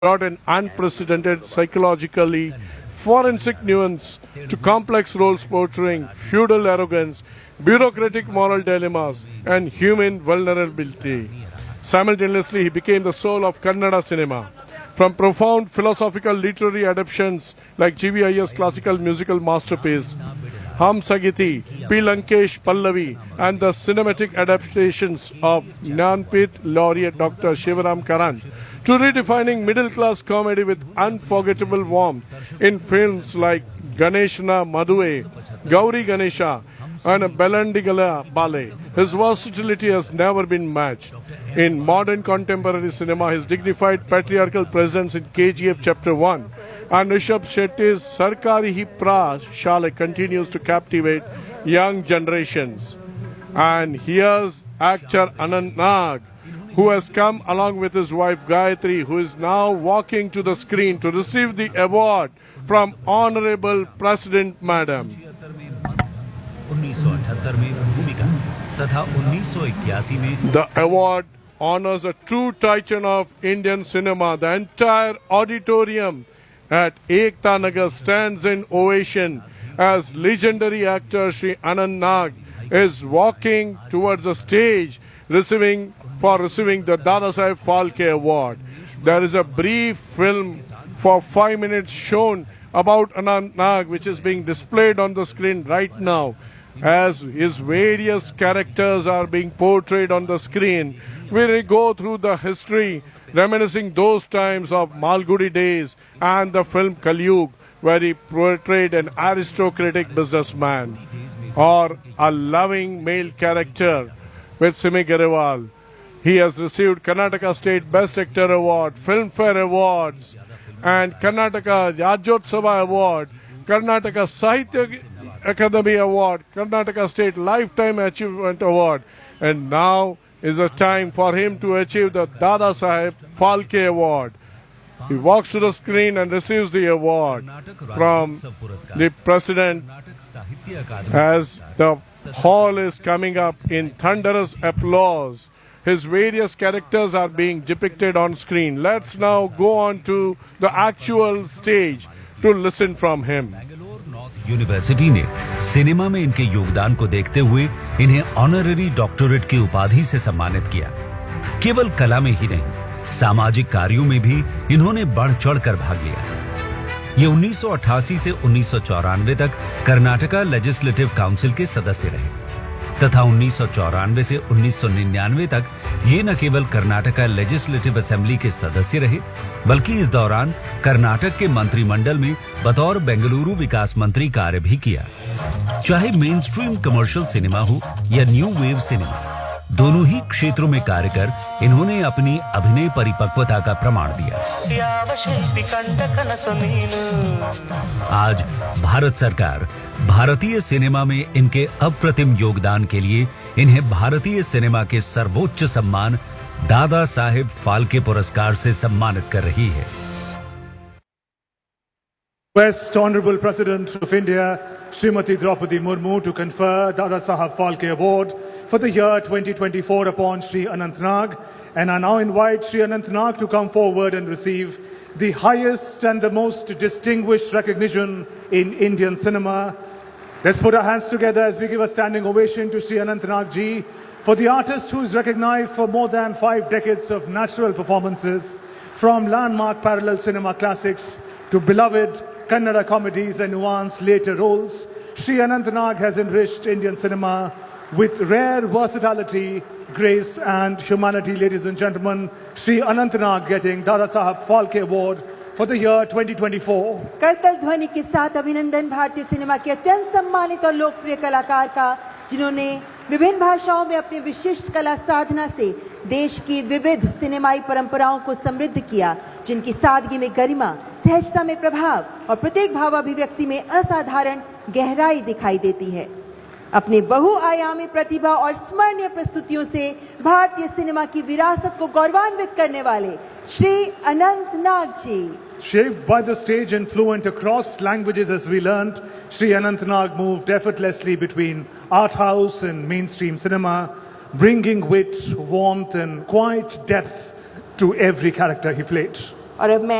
brought an unprecedented psychologically forensic nuance to complex roles portraying feudal arrogance, bureaucratic moral dilemmas, and human vulnerability. Simultaneously, he became the soul of Kannada cinema. From profound philosophical literary adaptations like GVI's classical musical masterpiece, Hum Sagiti, P. Lankesh Pallavi, and the cinematic adaptations of Jnanpith laureate Dr. Shivaram Karan, to redefining middle-class comedy with unforgettable warmth in films like Ganeshana Madhuve, Gauri Ganesha, and Belandigala Ballet. His versatility has never been matched. In modern contemporary cinema, his dignified patriarchal presence in KGF Chapter 1 and Rishabh Shetty's Sarkari Hi Prashale continues to captivate young generations. And here's actor Anant Nag, who has come along with his wife Gayatri, who is now walking to the screen to receive the award from Honorable President Madam. 1978 में भूमिका तथा 1981 में The award honors a true titan of Indian cinema. The entire auditorium at Ekta Nagar stands in ovation as legendary actor Shri Anant Nag is walking towards the stage receiving the Dadasaheb Phalke Award. There is a brief film for 5 minutes shown about Anant Nag, which is being displayed on the screen right now. As his various characters are being portrayed on the screen, we go through the history, reminiscing those times of Malgudi days and the film Kalyug, where he portrayed an aristocratic businessman, or a loving male character with Simi Garewal. He has received Karnataka State Best Actor Award, Filmfare Awards, and Karnataka Rajyotsava Award, Karnataka Sahitya Academy Award, Karnataka State Lifetime Achievement Award, and now is the time for him to achieve the Dadasaheb Phalke Award. He walks to the screen and receives the award from the President as the hall is coming up in thunderous applause. His various characters are being depicted on screen. Let's now go on to the actual stage to listen from him. University ने cinema में इनके योगदान को देखते हुए इन्हें honorary doctorate की उपाधि से सम्मानित किया। केवल कला में ही नहीं, सामाजिक कार्यों में भी इन्होंने बढ़ चढ़कर भाग लिया। ये 1988 से 1994 तक कर्नाटका लेजिस्लेटिव काउंसिल के सदस्य रहे तथा 1994 से 1999 तक ये न केवल कर्नाटका लेजिस्लेटिव असेंबली के सदस्य रहे, बल्कि इस दौरान कर्नाटक के मंत्रिमंडल में बतौर बेंगलुरु विकास मंत्री कार्य भी किया। चाहे मेन स्ट्रीम कमर्शियल सिनेमा हो या न्यू वेव सिनेमा, दोनों ही क्षेत्रों में कार्य कर इन्होंने अपनी अभिनय परिपक्वता का प्रमाण दिया। आज भारत सरकार भारतीय सिनेमा में इनके अप्रतिम योगदान के लिए इन्हें भारतीय सिनेमा के सर्वोच्च सम्मान दादा साहेब फाल्के पुरस्कार से सम्मानित कर रही है। Request Honorable President of India, Srimati Draupadi Murmu, to confer Dada Saheb Phalke Award for the year 2024 upon Shri Anant Nag, and I now invite Shri Anant Nag to come forward and receive the highest and the most distinguished recognition in Indian cinema. Let's put our hands together as we give a standing ovation to Shri Anant Nag Ji, for the artist who is recognized for more than 5 decades of natural performances, from landmark parallel cinema classics to beloved Kannada comedies and nuanced later roles. Shri Anant Nag has enriched Indian cinema with rare versatility, grace and humanity. Ladies and gentlemen, Shri Anant Nag getting Dada Saheb Phalke Award for the year 2024. करतल ध्वनि के साथ अभिनंदन भारतीय cinema के अत्यंत सम्मानित और लोकप्रिय कलाकार का, जिन्होंने विभिन्न भाषाओं में अपनी विशिष्ट कला साधना से देश की विविध सिनेमाई परंपराओं को समृद्ध किया, जिनकी सादगी में गरिमा, सहजता में प्रभाव और प्रत्येक भावाभिव्यक्ति में असाधारण गहराई दिखाई देती है। अपने बहुआयामी प्रतिभा और स्मरणीय प्रस्तुतियों से भारतीय सिनेमा की विरासत को गौरवान्वित करने वाले श्री अनंत नाग जी। Shaped by the stage and fluent across languages as we learned, Shri Anant Nag moved effortlessly between art house and mainstream cinema, bringing wit, warmth and quiet depth to every character he played. और अब मैं